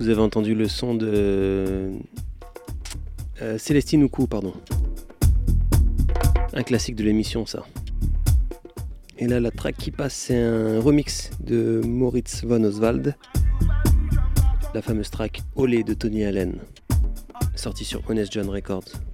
Vous avez entendu le son de Célestine Oukou, pardon. Un classique de l'émission, ça. Et là, la track qui passe, c'est un remix de Moritz von Oswald. La fameuse track Olé de Tony Allen, sortie sur Honest John Records.